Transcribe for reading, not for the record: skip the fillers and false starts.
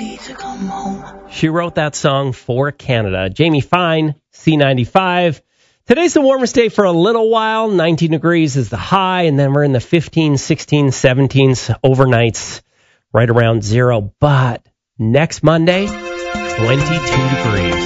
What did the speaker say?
ready to come home. She wrote that song for Canada. Jamie Fine, C95. Today's the warmest day for a little while. 19 degrees is the high, and then we're in the 15, 16, 17s overnights, right around zero. But next Monday, 22 degrees.